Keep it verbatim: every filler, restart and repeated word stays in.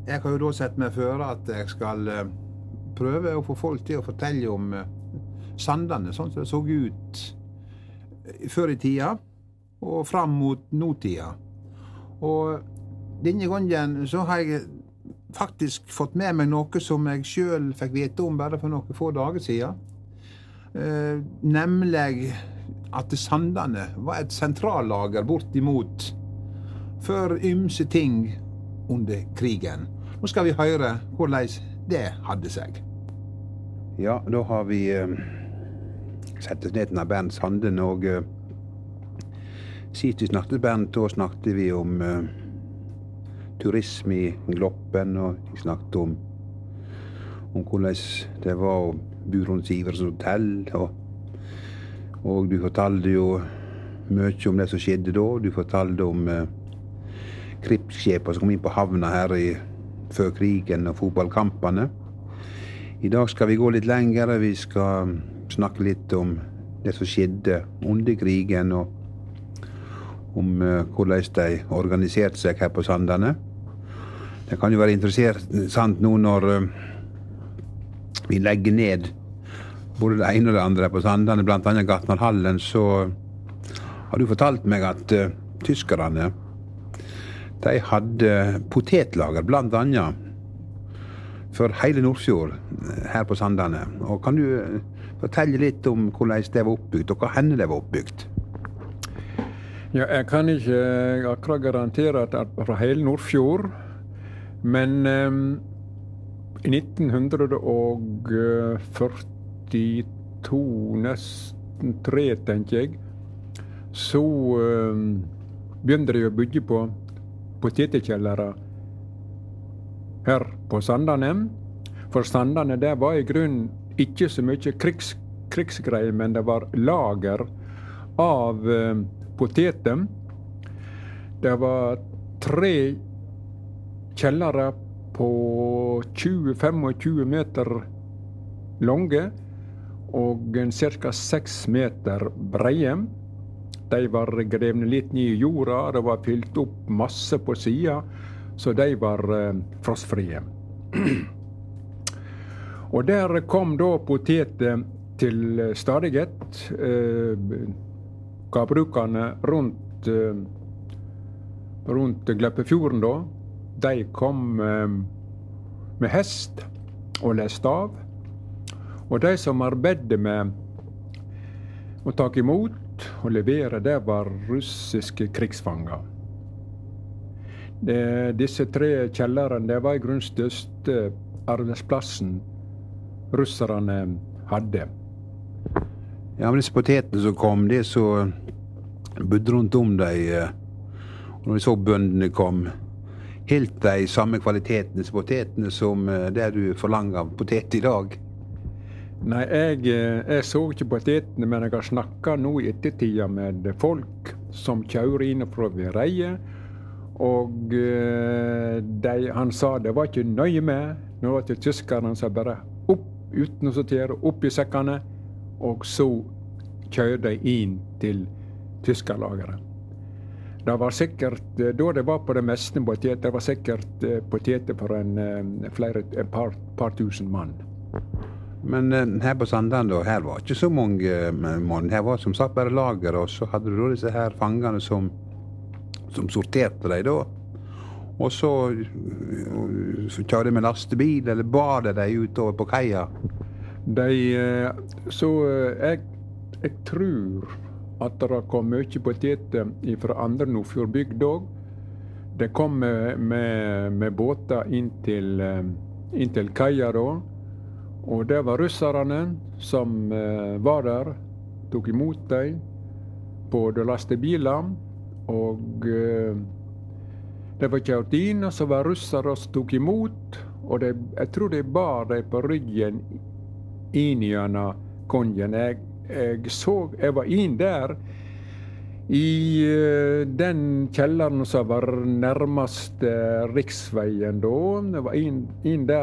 jeg har jo da sett meg for at jeg skal eh, prøve å få folk til å fortelle om eh, Sandane, sånn som det så ut eh, før i tida, og fram mot nåtida. Og denne gangen så har jeg faktisk fått med meg noe som jeg selv fikk vite om bare for noen få dager siden. Eh, nemlig at Sandane var et sentrallager bortimot for ymse ting under krigen. Nå skal vi høre hvordan det hadde seg. Ja, da har vi eh, sett oss ned til Bernt Sanden, og eh, sist vi snakket Bernt, da snakket vi om eh, turisme i Gloppen, og vi snakket om, om hvordan det var å bo rundt Siverts hotell, og, og du fortalte jo mye om det som skjedde da. Du fortalte om eh, krigsskipene som kom inn på havna her i, før krigen og fotballkampene. I dag skal vi gå litt lenger, vi skal snakke litt om det som skjedde under krigen, og om uh, hvordan de organiserte seg her på Sandane. Det kan jo være interessant nå når uh, vi legger ned både det ene og det andre på Sandane, blant annet Gartnerhallen, så har du fortalt meg at uh, tyskerne, de hadde potetlager, blant annet, for hele Nordfjord her på Sandane. Og kan du uh, fortelle litt om hvordan det var oppbygd, og hva henne det var oppbygd? Ja, jeg kan ikke akkurat garantere at det er fra hele Nordfjord, men um, i nitten førtito, nesten tre, tenker jeg, så um, begynte de å bygge på potetekjellere her på Sandane. For Sandane, det var i grunnen ikke så mye krigs, krigsgreier, men det var lager av um, poteter. Det var tre kjellere på tjue til tjuefem meter lange og ca. seks meter breie. De var grevne litt ned i jorda, det var fylt opp masse på siden, så de var eh, frostfrie. Og der kom da poteter til stadighet. Eh, Gårdbrukerne rundt, eh, rundt Gleppefjorden da, de kom eh, med hest og lest av. Og de som arbeidet med å ta imot og levere, det var russiske krigsfanger. Det, disse tre kjellerne, det var i grunnen største arbeidsplassen russerne hadde. Ja, men disse potetene som kom, det så bodde rundt om deg, og når vi så bøndene kom, helt de samme kvalitetene, disse potetene, som det du forlanger av potet i dag? Nei, jeg, jeg så ikke potetene, men jeg har snakket nå i ettertida med folk som kjører inn fra Vireie, og de, han sa det var ikke nøye med, nå var det tyskerne som bare opp, uten å sortere, opp i sekkene, og så kjører de inn til tyskerlageret. Det var sikkert, da det var på det meste potet, det var sikkert poteter for en, flere, en par, par tusen mann. Men her på Sandane da, her var ikke så mange mann, her var som sagt bare lager, og så hadde du da disse her fangene som, som sorterte deg da. Og så, så kjørte de med lastebil, eller bar de utover på kaia? De, så jeg, jeg tror at det kom mye poteter fra andre Nordfjordbygd òg. Det kom med, med, med båter inn til, inn til kaia da. Og det var russerne som var der, tok imot dem på lastebiler. Og det var kjørt inn, og så var russere som tok imot. Og de, jeg tror de bar dem på ryggen inn gjennom kongen. Jeg, jeg så, jeg var inn der i uh, den kjelleren som var nærmest uh, riksveien da. Jeg var inn, inn der.